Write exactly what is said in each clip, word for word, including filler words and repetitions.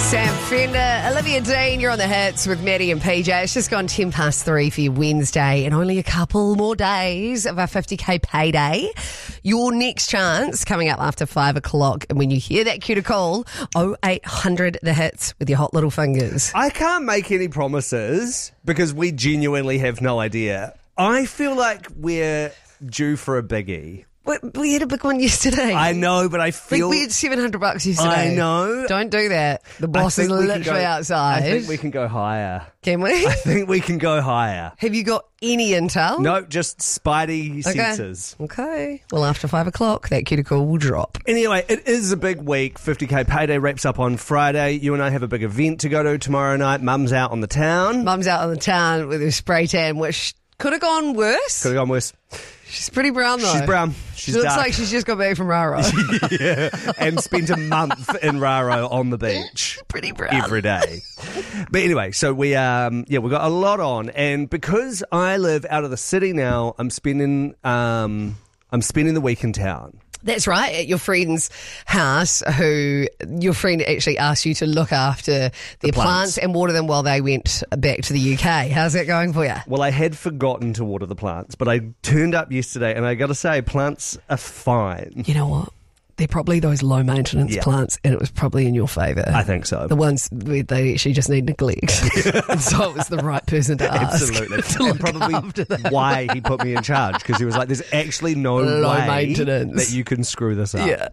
Sam Fender, Olivia Dean, you're on the hits with Maddie and P J. It's just gone ten past three for your Wednesday and only a couple more days of our fifty K payday. Your next chance coming up after five o'clock. And when you hear that cue to call, oh eight hundred the hits with your hot little fingers. I can't make any promises because we genuinely have no idea. I feel like we're due for a biggie. We, we had a big one yesterday. I know, but I feel... We, we had seven hundred bucks yesterday. I know. Don't do that. The boss is literally go, outside. I think we can go higher. Can we? I think we can go higher. Have you got any intel? No, just spidey okay. senses. Okay. Well, after five o'clock, that cuticle will drop. Anyway, it is a big week. fifty K payday wraps up on Friday. You and I have a big event to go to tomorrow night. Mum's out on the town. Mum's out on the town with her spray tan, which could have gone worse. Could have gone worse. She's pretty brown, though. She's brown. She's she looks dark. like she's just got back from Raro. Yeah, and spent a month in Raro on the beach. Pretty brown. Every day. But anyway, so we um yeah, we've got a lot on, and because I live out of the city now, I'm spending um I'm spending the week in town. That's right, at your friend's house, who your friend actually asked you to look after their the plants. plants and water them while they went back to the U K. How's that going for you? Well, I had forgotten to water the plants, but I turned up yesterday and I got to say, plants are fine. You know what? They're probably those low maintenance yeah. plants, and it was probably in your favour. I think so. The ones where they actually just need neglect. And so it was the right person to ask. Absolutely. To and probably why he put me in charge, because he was like, there's actually no low way maintenance. that you can screw this up. Yeah.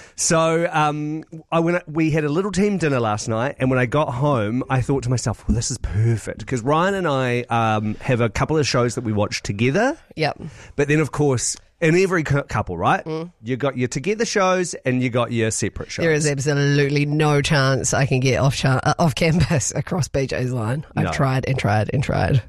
So um, I went, we had a little team dinner last night, and when I got home, I thought to myself, well, this is perfect, because Ryan and I um, have a couple of shows that we watch together. Yep. But then, of course, in every cu- couple, right, mm. you got your together shows and you got your separate shows. There is absolutely no chance I can get off cha- uh, off campus across B J's line. I've no. tried and tried and tried.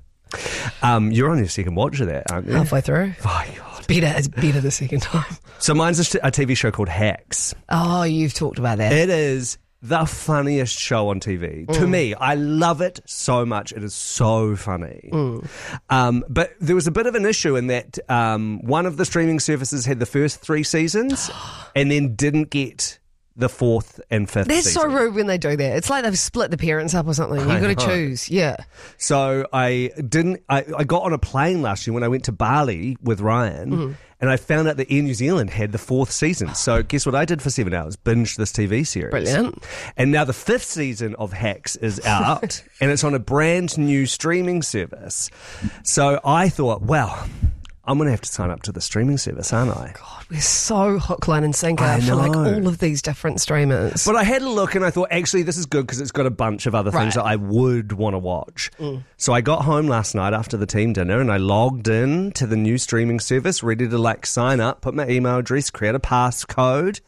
Um, you're on your second watch of that, aren't you? Halfway through. Oh, God. It's better, it's better the second time. So mine's a, st- a T V show called Hacks. Oh, you've talked about that. It is the funniest show on T V. Mm. To me, I love it so much. It is so funny. Mm. Um, but there was a bit of an issue in that um, one of the streaming services had the first three seasons and then didn't get the fourth and fifth They're season. so rude when they do that. It's like they've split the parents up or something. You've got to choose. Yeah. So I didn't. I, I got on a plane last year when I went to Bali with Ryan, mm. and I found out that Air New Zealand had the fourth season. So guess what I did for seven hours? Binged this T V series. Brilliant. And now the fifth season of Hacks is out, and it's on a brand new streaming service. So I thought, well, I'm going to have to sign up to the streaming service, aren't I? God, we're so hook, line and sinker I for like know. all of these different streamers. But I had a look and I thought, actually, this is good because it's got a bunch of other things right. that I would want to watch. Mm. So I got home last night after the team dinner and I logged in to the new streaming service, ready to like sign up, put my email address, create a passcode.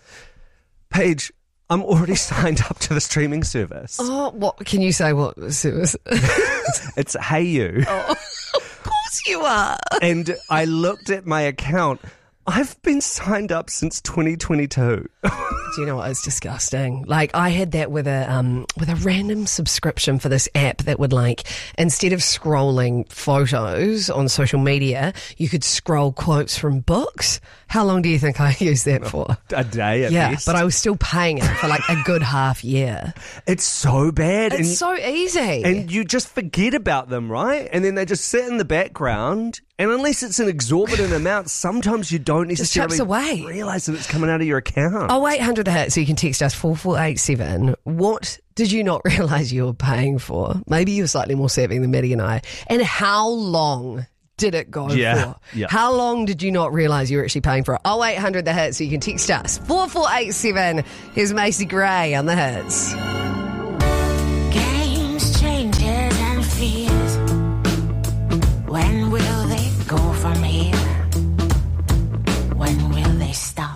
Paige, I'm already signed up to the streaming service. Oh, what can you say? What service? It's Hey You. Oh. You are. And I looked at my account. I've been signed up since twenty twenty-two. Do you know what? It's disgusting. Like I had that with a um with a random subscription for this app that would like instead of scrolling photos on social media, you could scroll quotes from books. How long do you think I used that for? A day at yeah, best. but I was still paying it for like a good half year. It's so bad. It's and, so easy. And you just forget about them, right? And then they just sit in the background. And unless it's an exorbitant amount, sometimes you don't necessarily away. realise that it's coming out of your account. Oh, eight hundred a hit, so you can text us four four eight seven. What did you not realise you were paying for? Maybe you were slightly more savvy than Maddie and I. And how long did it go yeah, for? Yeah. How long did you not realise you were actually paying for it? Oh, eight hundred the hit, so you can text us four four eight seven. Here's Macy Gray on the hits.